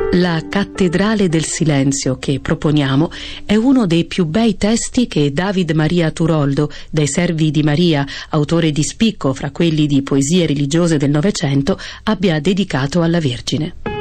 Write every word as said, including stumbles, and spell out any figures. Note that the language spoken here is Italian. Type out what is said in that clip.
La Cattedrale del Silenzio che proponiamo è uno dei più bei testi che David Maria Turoldo, dei Servi di Maria, autore di spicco fra quelli di poesie religiose del Novecento, abbia dedicato alla Vergine.